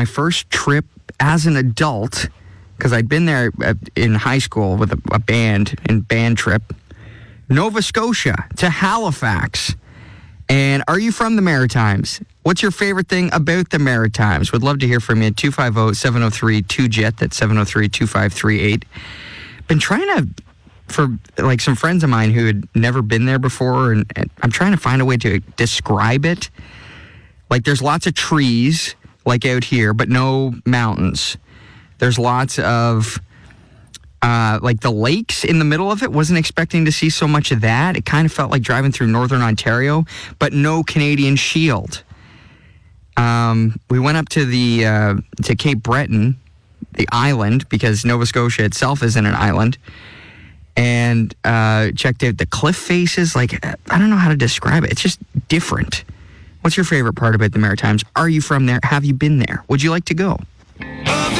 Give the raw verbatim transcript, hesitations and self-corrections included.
my first trip as an adult, because I'd been there in high school with a, a band, and band trip, Nova Scotia to Halifax. And are you from the Maritimes? What's your favorite thing about the Maritimes? Would love to hear from you at two five zero, seven zero three, two J E T. That's seven zero three, two five three eight. Been trying to, for like some friends of mine who had never been there before, and, and I'm trying to find a way to describe it. Like there's lots of trees, like out here, but no mountains. There's lots of... Uh, like the lakes in the middle of it. Wasn't expecting to see so much of that. It kind of felt like driving through northern Ontario, but no Canadian Shield. Um, we went up to the uh, to Cape Breton, the island, because Nova Scotia itself isn't an island, and uh, checked out the cliff faces. Like, I don't know how to describe it. It's just different. What's your favorite part about the Maritimes? Are you from there? Have you been there? Would you like to go?